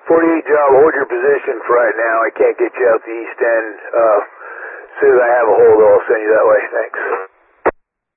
48 job, hold your position for right now. I can't get you out the east end. As soon as I have a hold, I'll send you that way. Thanks.